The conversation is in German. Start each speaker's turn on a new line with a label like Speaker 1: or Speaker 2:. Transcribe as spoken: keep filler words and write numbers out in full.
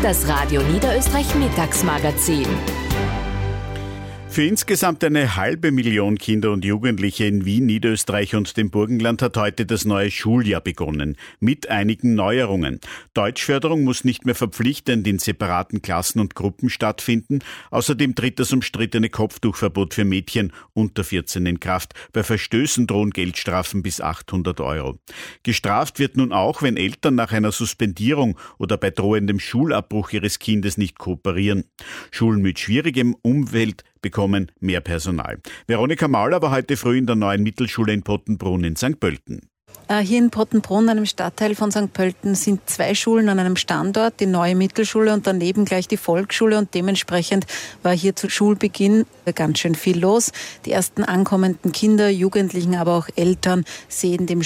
Speaker 1: Das Radio Niederösterreich Mittagsmagazin.
Speaker 2: Für insgesamt eine halbe Million Kinder und Jugendliche in Wien, Niederösterreich und dem Burgenland hat heute das neue Schuljahr begonnen. Mit einigen Neuerungen. Deutschförderung muss nicht mehr verpflichtend in separaten Klassen und Gruppen stattfinden. Außerdem tritt das umstrittene Kopftuchverbot für Mädchen unter vierzehn in Kraft. Bei Verstößen drohen Geldstrafen bis achthundert Euro. Gestraft wird nun auch, wenn Eltern nach einer Suspendierung oder bei drohendem Schulabbruch ihres Kindes nicht kooperieren. Schulen mit schwierigem Umfeld bekommen mehr Personal. Veronika Mauler war heute früh in der neuen Mittelschule in Pottenbrunn in Sankt Pölten.
Speaker 3: Hier in Pottenbrunn, einem Stadtteil von Sankt Pölten, sind zwei Schulen an einem Standort, die neue Mittelschule und daneben gleich die Volksschule, und dementsprechend war hier zu Schulbeginn ganz schön viel los. Die ersten ankommenden Kinder, Jugendlichen, aber auch Eltern sehen dem